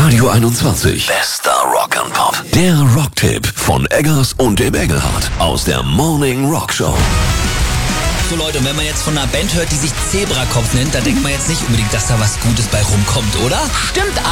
Radio 21. Bester Rock and Pop. Der Rocktipp von Eggers und dem Engelhardt aus der Morning Rock Show. So Leute, und wenn man jetzt von einer Band hört, die sich Zebrakopf nennt, dann denkt man jetzt nicht unbedingt, dass da was Gutes bei rumkommt, oder? Stimmt